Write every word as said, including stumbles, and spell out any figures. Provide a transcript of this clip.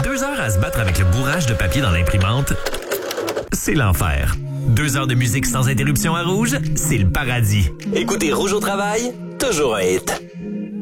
deux heures à se battre avec le bourrage de papier dans l'imprimante, c'est l'enfer. Deux heures de musique sans interruption à Rouge, c'est le paradis. Écoutez Rouge au travail, toujours un hit.